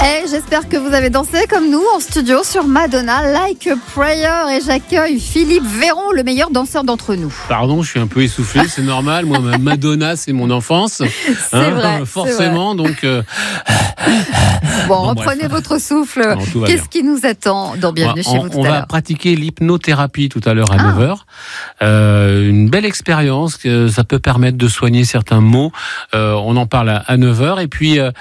Et j'espère que vous avez dansé comme nous en studio sur Madonna, Like a Prayer. Et j'accueille Philippe Véron, le meilleur danseur d'entre nous. Pardon, je suis un peu essoufflé, c'est normal. Moi, Madonna, c'est mon enfance. C'est vrai. Forcément, c'est vrai. Donc... Bon, reprenez votre souffle. Non, Qu'est-ce qui nous attend dans Bienvenue chez vous tout à l'heure? On va pratiquer l'hypnothérapie tout à l'heure à 9h. Une belle expérience, que ça peut permettre de soigner certains maux. On en parle à 9h. Et puis, à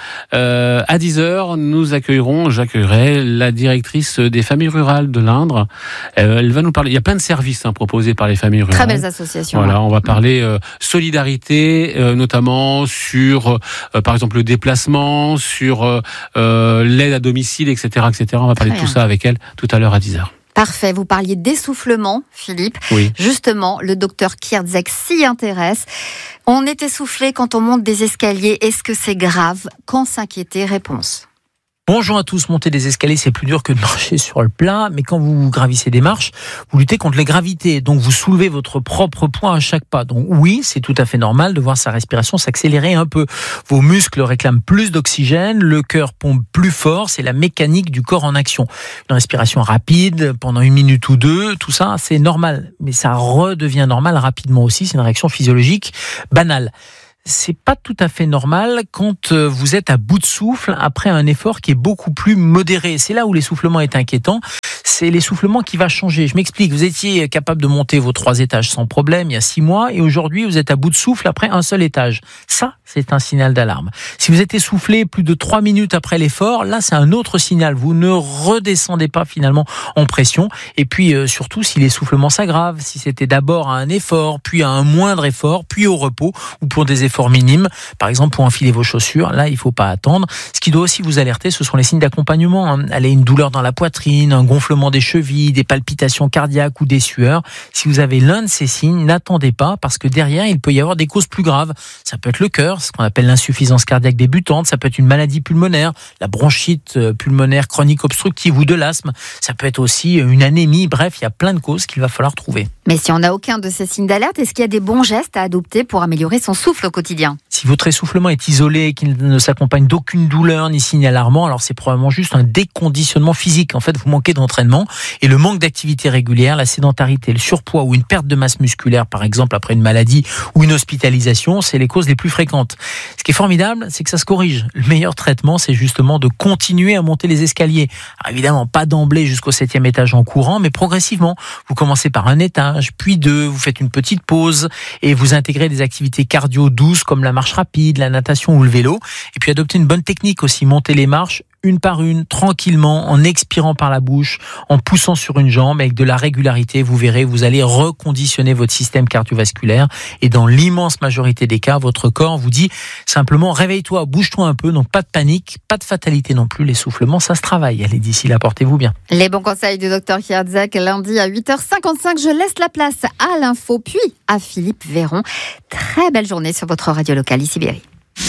10h, j'accueillerai la directrice des familles rurales de l'Indre. Elle va nous parler. Il y a plein de services proposés par les familles rurales. Très belles associations. Voilà, on va parler solidarité, notamment sur, par exemple, le déplacement, sur l'aide à domicile, etc., etc. On va parler de tout ça avec elle tout à l'heure à 10h. Parfait, vous parliez d'essoufflement, Philippe. Oui. Justement, le docteur Kierdzek s'y intéresse. On est essoufflé quand on monte des escaliers. Est-ce que c'est grave? Quand s'inquiéter? Réponse. Bonjour à tous, monter des escaliers, c'est plus dur que de marcher sur le plat, mais quand vous gravissez des marches, vous luttez contre les gravités, donc vous soulevez votre propre poids à chaque pas. Donc oui, c'est tout à fait normal de voir sa respiration s'accélérer un peu. Vos muscles réclament plus d'oxygène, le cœur pompe plus fort, c'est la mécanique du corps en action. Une respiration rapide, pendant 1 minute ou 2, tout ça, c'est normal, mais ça redevient normal rapidement aussi, c'est une réaction physiologique banale. C'est pas tout à fait normal quand vous êtes à bout de souffle après un effort qui est beaucoup plus modéré. C'est là où l'essoufflement est inquiétant. C'est l'essoufflement qui va changer. Je m'explique. Vous étiez capable de monter vos 3 étages sans problème il y a 6 mois et aujourd'hui vous êtes à bout de souffle après un seul étage. Ça, c'est un signal d'alarme. Si vous êtes essoufflé plus de 3 minutes après l'effort, là c'est un autre signal. Vous ne redescendez pas finalement en pression. Et puis surtout si l'essoufflement s'aggrave, si c'était d'abord à un effort, puis à un moindre effort, puis au repos ou pour des efforts minimes, par exemple pour enfiler vos chaussures, là il ne faut pas attendre. Ce qui doit aussi vous alerter, ce sont les signes d'accompagnement. Elle a une douleur dans la poitrine, un gonflement des chevilles, des palpitations cardiaques ou des sueurs. Si vous avez l'un de ces signes, n'attendez pas parce que derrière il peut y avoir des causes plus graves. Ça peut être le cœur, ce qu'on appelle l'insuffisance cardiaque débutante, ça peut être une maladie pulmonaire, la bronchite pulmonaire chronique obstructive ou de l'asthme, ça peut être aussi une anémie, bref, il y a plein de causes qu'il va falloir trouver. Mais si on n'a aucun de ces signes d'alerte, est-ce qu'il y a des bons gestes à adopter pour améliorer son souffle au quotidien? Si votre essoufflement est isolé, qu'il ne s'accompagne d'aucune douleur ni signe alarmant, alors c'est probablement juste un déconditionnement physique. En fait, vous manquez d'entraînement et le manque d'activité régulière, la sédentarité, le surpoids ou une perte de masse musculaire, par exemple après une maladie ou une hospitalisation, c'est les causes les plus fréquentes. Ce qui est formidable, c'est que ça se corrige. Le meilleur traitement, c'est justement de continuer à monter les escaliers. Alors évidemment, pas d'emblée jusqu'au 7e étage en courant, mais progressivement. Vous commencez par un étage, puis 2, vous faites une petite pause et vous intégrez des activités cardio douces comme la marche rapide, la natation ou le vélo. Et puis adopter une bonne technique aussi, monter les marches une par une, tranquillement, en expirant par la bouche, en poussant sur une jambe, avec de la régularité. Vous verrez, vous allez reconditionner votre système cardiovasculaire. Et dans l'immense majorité des cas, votre corps vous dit simplement réveille-toi, bouge-toi un peu. Donc pas de panique, pas de fatalité non plus. L'essoufflement, ça se travaille. Allez, d'ici là, portez-vous bien. Les bons conseils du docteur Kierdzek, lundi à 8h55. Je laisse la place à l'info, puis à Philippe Véron. Très belle journée sur votre radio locale, ici Berry.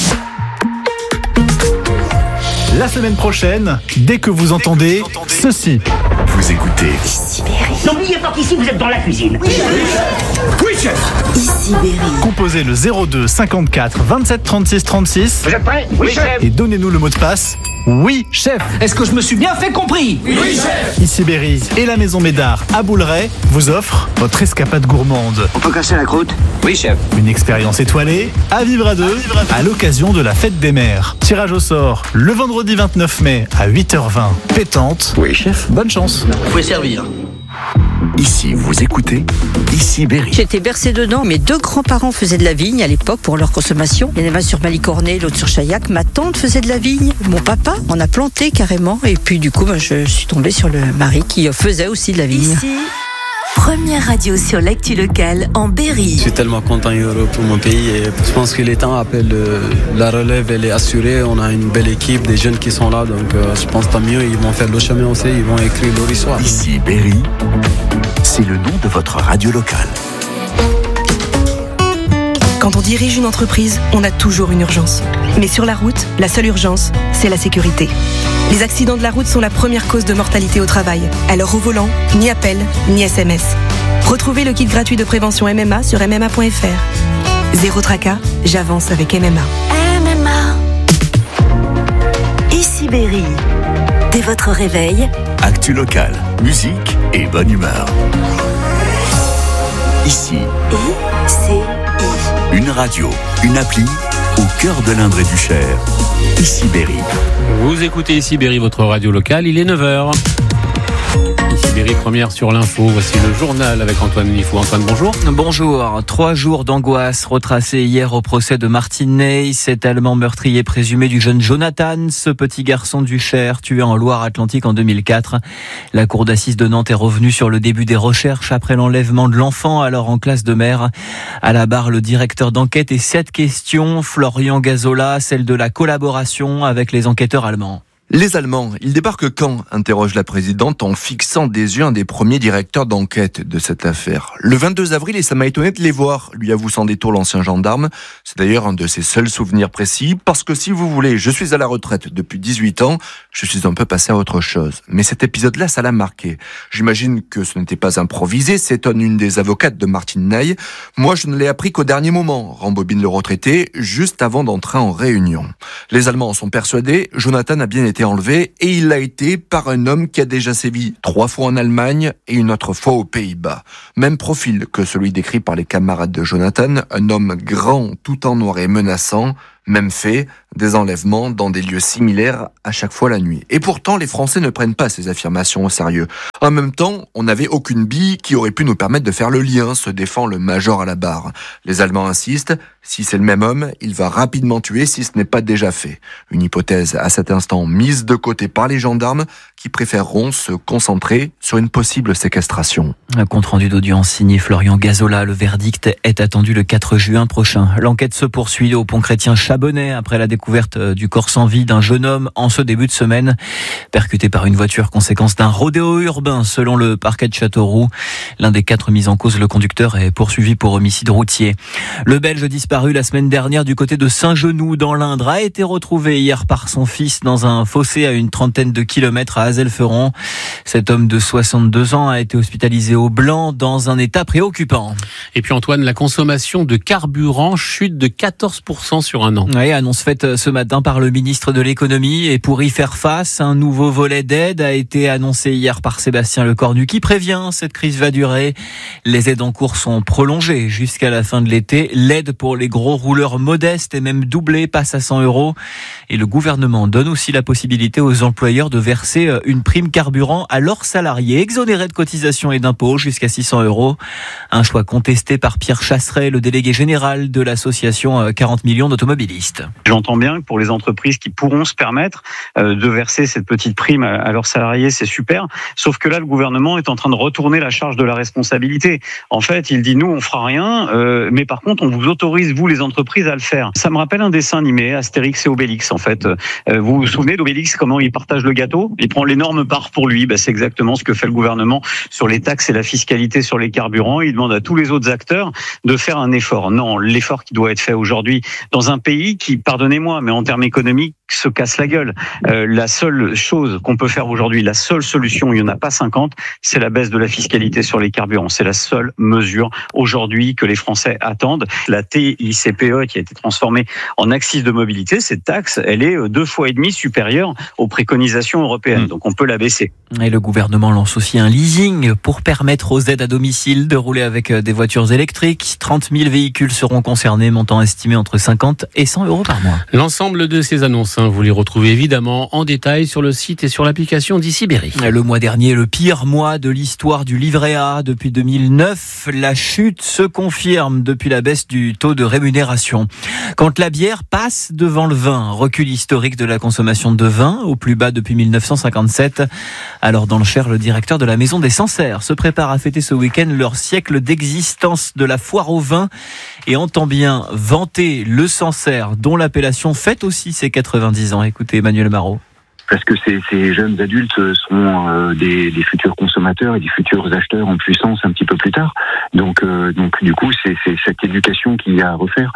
La semaine prochaine, dès que vous entendez ceci. Vous écoutez Ici Berry. N'oubliez pas qu'ici vous êtes dans la cuisine. Oui, chef. Oui, chef. Ici Berry. Composez le 02 54 27 36 36 Vous êtes prêts? Oui, chef. et donnez-nous le mot de passe. Oui, chef. Est-ce que je me suis bien fait compris? Oui, chef. Ici Berry et la Maison Médard à Bouleret vous offrent votre escapade gourmande. On peut casser la croûte? Oui, chef. Une expérience étoilée à vivre à deux à l'occasion de la fête des mères. Tirage au sort le vendredi 29 mai à 8h20. Pétante. Oui, chef. Bonne chance. Vous pouvez servir. Ici, vous écoutez Ici Berry. J'étais bercée dedans. Mes 2 grands-parents faisaient de la vigne à l'époque pour leur consommation. Il y en avait un sur Malicornet, l'autre sur Chaillac. Ma tante faisait de la vigne. Mon papa en a planté carrément. Et puis du coup, je suis tombée sur le mari qui faisait aussi de la vigne. Ici, première radio sur l'actu locale en Berry. Je suis tellement content heureux pour mon pays et je pense que les temps appellent la relève, elle est assurée. On a une belle équipe, des jeunes qui sont là, donc je pense tant mieux. Ils vont faire le chemin aussi, ils vont écrire leur histoire. Ici Berry, c'est le nom de votre radio locale. Quand on dirige une entreprise, on a toujours une urgence. Mais sur la route, la seule urgence, c'est la sécurité. Les accidents de la route sont la première cause de mortalité au travail. Alors au volant, ni appel, ni SMS. Retrouvez le kit gratuit de prévention MMA sur MMA.fr. Zéro tracas, j'avance avec MMA. MMA. Ici Berry. Dès votre réveil, Actu locale, musique et bonne humeur. Ici, une radio, une appli au cœur de l'Indre et du Cher. Ici Berry. Vous écoutez Ici Berry, votre radio locale, il est 9h. Ici Berry, première sur l'info. Voici le journal avec Antoine Lifou. Antoine, bonjour. Bonjour. 3 jours d'angoisse retracés hier au procès de Martin Ney, cet Allemand meurtrier présumé du jeune Jonathan, ce petit garçon du Cher tué en Loire-Atlantique en 2004. La cour d'assises de Nantes est revenue sur le début des recherches après l'enlèvement de l'enfant, alors en classe de mer. À la barre, le directeur d'enquête et 7 questions. Florian Gazola, celle de la collaboration avec les enquêteurs allemands. Les Allemands, ils débarquent quand ? Interroge la présidente en fixant des yeux un des premiers directeurs d'enquête de cette affaire. Le 22 avril, et ça m'a étonné de les voir, lui avoue sans détour l'ancien gendarme. C'est d'ailleurs un de ses seuls souvenirs précis, parce que si vous voulez, je suis à la retraite depuis 18 ans, je suis un peu passé à autre chose. Mais cet épisode-là, ça l'a marqué. J'imagine que ce n'était pas improvisé, s'étonne une des avocates de Martin Ney. Moi, je ne l'ai appris qu'au dernier moment, rembobine le retraité, juste avant d'entrer en réunion. Les Allemands en sont persuadés, Jonathan a bien été enlevé et il l'a été par un homme qui a déjà sévi 3 fois en Allemagne et une autre fois aux Pays-Bas. Même profil que celui décrit par les camarades de Jonathan, un homme grand tout en noir et menaçant. Même fait, des enlèvements dans des lieux similaires à chaque fois la nuit. Et pourtant, les Français ne prennent pas ces affirmations au sérieux. En même temps, on n'avait aucune bille qui aurait pu nous permettre de faire le lien, se défend le major à la barre. Les Allemands insistent, si c'est le même homme, il va rapidement tuer si ce n'est pas déjà fait. Une hypothèse à cet instant mise de côté par les gendarmes qui préféreront se concentrer sur une possible séquestration. Un compte-rendu d'audience signé Florian Gazola. Le verdict est attendu le 4 juin prochain. L'enquête se poursuit au pont chrétien Chabonnet après la découverte du corps sans vie d'un jeune homme en ce début de semaine. Percuté par une voiture, conséquence d'un rodéo urbain selon le parquet de Châteauroux. L'un des 4 mis en cause, le conducteur, est poursuivi pour homicide routier. Le Belge disparu la semaine dernière du côté de Saint-Genoux dans l'Indre a été retrouvé hier par son fils dans un fossé à une 30aine de kilomètres à Azelferon. Cet homme de 62 ans a été hospitalisé au Blanc dans un état préoccupant. Et puis Antoine, la consommation de carburant chute de 14% sur un an. Oui, annonce faite ce matin par le ministre de l'économie. Et pour y faire face, un nouveau volet d'aide a été annoncé hier par Sébastien Lecornu qui prévient cette crise va durer. Les aides en cours sont prolongées jusqu'à la fin de l'été. L'aide pour les gros rouleurs modestes est même doublée, passe à 100 €. Et le gouvernement donne aussi la possibilité aux employeurs de verser une prime carburant à leurs salariés, exonérés de cotisations et d'impôts jusqu'à 600 €. Un choix contesté par Pierre Chasseret, le délégué général de l'association 40 millions d'automobilistes. J'entends bien que pour les entreprises qui pourront se permettre de verser cette petite prime à leurs salariés, c'est super. Sauf que là, le gouvernement est en train de retourner la charge de la responsabilité. En fait, il dit, nous, on fera rien, mais par contre, on vous autorise, vous, les entreprises, à le faire. Ça me rappelle un dessin animé, Astérix et Obélix, en fait. Vous vous souvenez d'Obélix, comment il partage le gâteau ? Il prend l'énorme part pour lui. C'est exactement ce que fait le gouvernement sur les taxes et la fiscalité sur les carburants. Il demande à tous les autres acteurs de faire un effort. Non, l'effort qui doit être fait aujourd'hui dans un pays qui, pardonnez-moi, mais en termes économiques, se casse la gueule. La seule chose qu'on peut faire aujourd'hui, la seule solution, il n'y en a pas 50, c'est la baisse de la fiscalité sur les carburants. C'est la seule mesure aujourd'hui que les Français attendent. La TICPE qui a été transformée en accise de mobilité, cette taxe, elle est 2,5 fois supérieure aux préconisations européennes. Donc on peut la baisser. Et le gouvernement lance aussi un leasing pour permettre aux aides à domicile de rouler avec des voitures électriques. 30 000 véhicules seront concernés, montant estimé entre 50 et 100 € par mois. L'ensemble de ces annonces, vous les retrouvez évidemment en détail sur le site et sur l'application d'Ici Berry. Le mois dernier, le pire mois de l'histoire du livret A depuis 2009. La chute se confirme depuis la baisse du taux de rémunération. Quand la bière passe devant le vin, recul historique de la consommation de vin au plus bas depuis 1957. Alors dans le Cher, le directeur de la Maison des Sancerres se prépare à fêter ce week-end leur siècle d'existence de la foire au vin et entend bien vanter le Sancerre dont l'appellation fête aussi ses 90 ans. Écoutez Emmanuel Marot. Parce que ces jeunes adultes sont des futurs consommateurs et des futurs acheteurs en puissance un petit peu plus tard. Donc du coup, c'est cette éducation qu'il y a à refaire.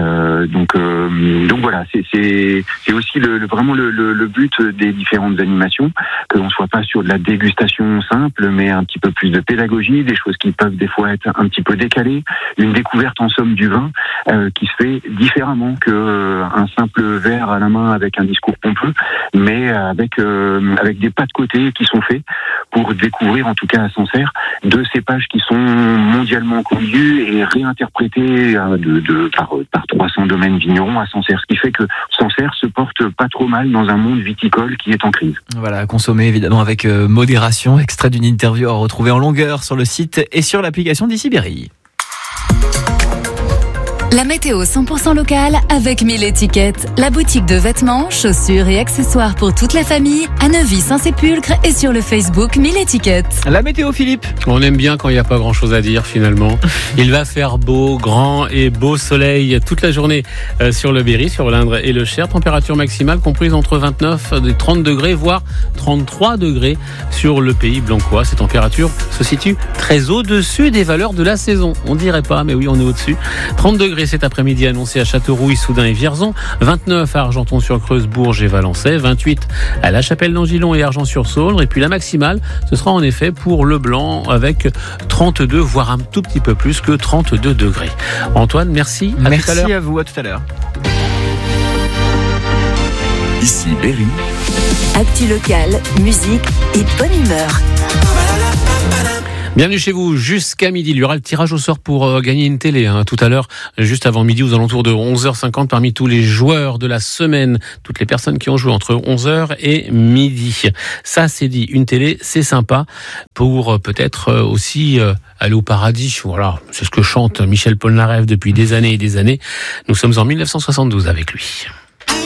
Donc voilà, c'est aussi vraiment le but des différentes animations, que l'on soit pas sur de la dégustation simple, mais un petit peu plus de pédagogie, des choses qui peuvent des fois être un petit peu décalées, une découverte en somme du vin qui se fait différemment que un simple verre à la main avec un discours pompeux, mais avec des pas de côté qui sont faits pour découvrir, en tout cas à Sancerre, 2 cépages qui sont mondialement connus et réinterprétés par 300 domaines vignerons à Sancerre. Ce qui fait que Sancerre se porte pas trop mal dans un monde viticole qui est en crise. Voilà, à consommer évidemment avec modération. Extrait d'une interview à retrouver en longueur sur le site et sur l'application d'Ici-Berry. La météo 100% locale avec 1000 étiquettes. La boutique de vêtements, chaussures et accessoires pour toute la famille à Neuvy-Saint-Sépulcre et sur le Facebook 1000 étiquettes. La météo, Philippe. On aime bien quand il n'y a pas grand chose à dire finalement. Il va faire beau, grand et beau soleil toute la journée sur le Berry, sur l'Indre et le Cher. Température maximale comprise entre 29 et 30 degrés, voire 33 degrés sur le Pays blancois. Ces températures se situent très au-dessus des valeurs de la saison. On dirait pas, mais oui, on est au-dessus. 30 degrés cet après-midi annoncé à Châteauroux, Issoudun et Vierzon, 29 à Argenton-sur-Creuse, Bourges et Valençay, 28 à La Chapelle-d'Angillon et Argent-sur-Saulne, et puis la maximale, ce sera en effet pour le Blanc avec 32, voire un tout petit peu plus que 32 degrés. Antoine, merci. Merci tout à l'heure. à vous, à tout à l'heure. Ici Berry. Actu locale, musique et bonne humeur. Bienvenue chez vous jusqu'à midi. Il y aura le tirage au sort pour gagner une télé tout à l'heure, juste avant midi, aux alentours de 11h50, parmi tous les joueurs de la semaine, toutes les personnes qui ont joué entre 11h et midi. Ça, c'est dit. Une télé, c'est sympa pour peut-être aussi aller au paradis. Voilà, c'est ce que chante Michel Polnareff depuis des années et des années. Nous sommes en 1972 avec lui.